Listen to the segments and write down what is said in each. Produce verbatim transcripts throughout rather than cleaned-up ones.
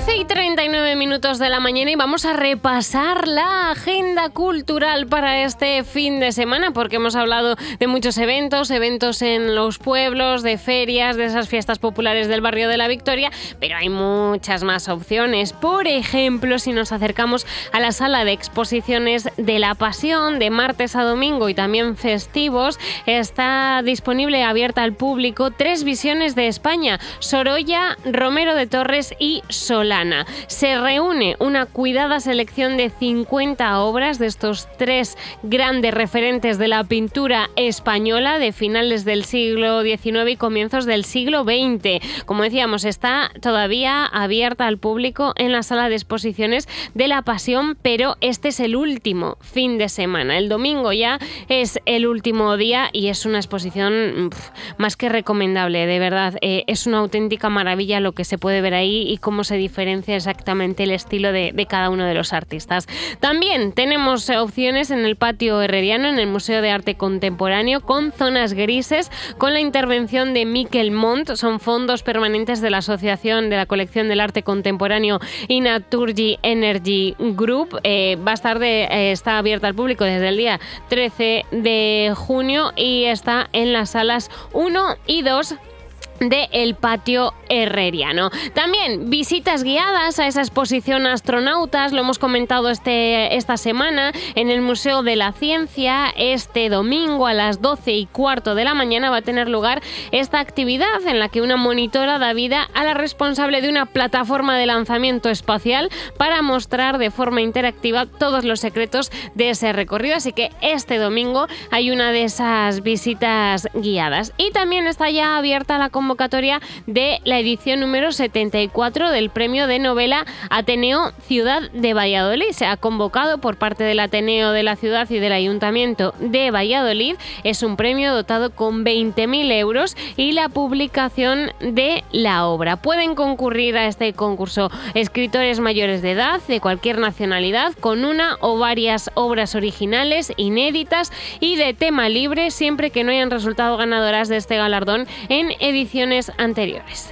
once y treinta y nueve minutos de la mañana y vamos a repasar la agenda cultural para este fin de semana, porque hemos hablado de muchos eventos, eventos en los pueblos, de ferias, de esas fiestas populares del barrio de la Victoria, pero hay muchas más opciones. Por ejemplo, si nos acercamos a la sala de exposiciones de La Pasión, de martes a domingo y también festivos, está disponible, abierta al público, tres visiones de España: Sorolla, Romero de Torres y Solana. Se reúne una cuidada selección de cincuenta obras de estos tres grandes referentes de la pintura española de finales del siglo diecinueve y comienzos del siglo veinte. Como decíamos, está todavía abierta al público en la sala de exposiciones de La Pasión, pero este es el último fin de semana. El domingo ya es el último día y es una exposición pff, más que recomendable, de verdad. Eh, es una auténtica maravilla lo que se puede ver ahí y cómo se diferencia exactamente el estilo de, de cada uno de los artistas. También tenemos opciones en el patio herreriano, en el Museo de Arte Contemporáneo, con zonas grises, con la intervención de Miquel Montt. Son fondos permanentes de la Asociación de la Colección del Arte Contemporáneo y Naturgy Energy Group. Eh, va a estar de, eh, está abierta al público desde el día trece de junio y está en las salas uno y dos de el patio herreriano. También visitas guiadas a esa exposición Astronautas, lo hemos comentado este, esta semana en el Museo de la Ciencia. Este domingo a las doce y cuarto de la mañana va a tener lugar esta actividad en la que una monitora da vida a la responsable de una plataforma de lanzamiento espacial para mostrar de forma interactiva todos los secretos de ese recorrido. Así que este domingo hay una de esas visitas guiadas. Y también está ya abierta la convocatoria de la edición número setenta y cuatro del Premio de Novela Ateneo Ciudad de Valladolid. Se ha convocado por parte del Ateneo de la ciudad y del Ayuntamiento de Valladolid. Es un premio dotado con veinte mil euros y la publicación de la obra. Pueden concurrir a este concurso escritores mayores de edad, de cualquier nacionalidad, con una o varias obras originales, inéditas y de tema libre, siempre que no hayan resultado ganadoras de este galardón en ediciones anteriores.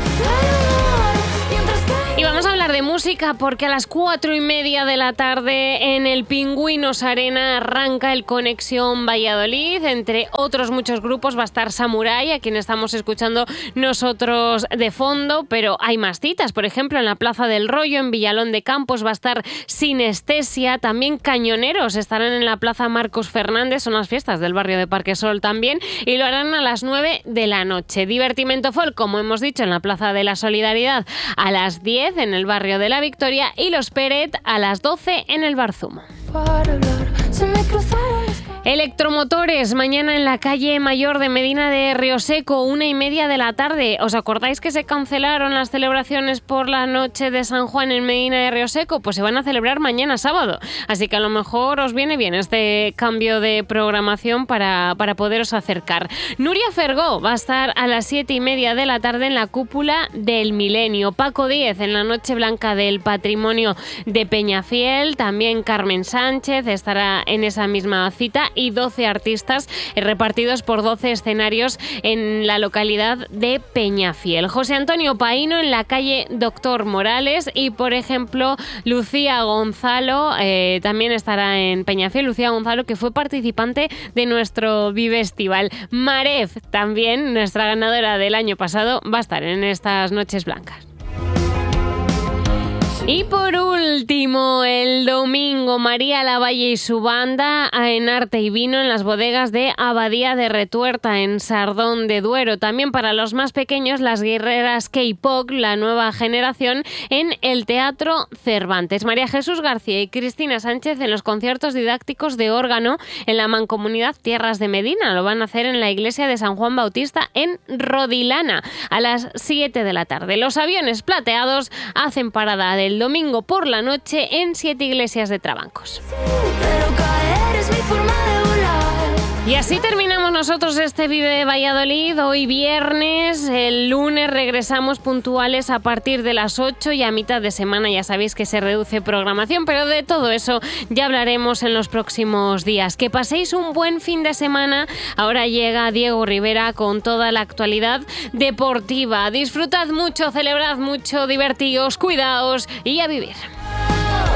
Y vamos a hablar de música porque a las cuatro y media de la tarde en el Pingüinos Arena arranca el Conexión Valladolid. Entre otros muchos grupos va a estar Samurai, a quien estamos escuchando nosotros de fondo, pero hay más citas. Por ejemplo, en la Plaza del Rollo, en Villalón de Campos, va a estar Sinestesia. También Cañoneros estarán en la Plaza Marcos Fernández, son las fiestas del barrio de Parquesol también, y lo harán a las nueve de la noche. Divertimento Folk, como hemos dicho, en la Plaza de la Solidaridad a las diez en el barrio de la Victoria, y Los Peret a las doce en el Barzumo. Electromotores, mañana en la calle Mayor de Medina de Rioseco, una y media de la tarde. ¿Os acordáis que se cancelaron las celebraciones por la noche de San Juan en Medina de Rioseco? Pues se van a celebrar mañana sábado, así que a lo mejor os viene bien este cambio de programación para, para poderos acercar. Nuria Fergó va a estar a las siete y media de la tarde en la Cúpula del Milenio. Paco Díez en la Noche Blanca del Patrimonio de Peñafiel. También Carmen Sánchez estará en esa misma cita, y doce artistas repartidos por doce escenarios en la localidad de Peñafiel. José Antonio Paíno en la calle Doctor Morales, y por ejemplo Lucía Gonzalo eh, también estará en Peñafiel. Lucía Gonzalo, que fue participante de nuestro Vivestival. Maref, también nuestra ganadora del año pasado, va a estar en estas Noches Blancas. Y por último, el domingo, María Lavalle y su banda en Arte y Vino en las bodegas de Abadía de Retuerta, en Sardón de Duero. También para los más pequeños, las guerreras K-Pop, la nueva generación, en el Teatro Cervantes. María Jesús García y Cristina Sánchez en los conciertos didácticos de órgano en la Mancomunidad Tierras de Medina. Lo van a hacer en la iglesia de San Juan Bautista en Rodilana a las siete de la tarde. Los Aviones Plateados hacen parada del el domingo por la noche en Siete Iglesias de Trabancos. Pero caer es mi forma de volar. Y así terminamos nosotros este Vive Valladolid, hoy viernes. El lunes regresamos puntuales a partir de las ocho y a mitad de semana ya sabéis que se reduce programación, pero de todo eso ya hablaremos en los próximos días. Que paséis un buen fin de semana. Ahora llega Diego Rivera con toda la actualidad deportiva. Disfrutad mucho, celebrad mucho, divertíos, cuidaos y a vivir.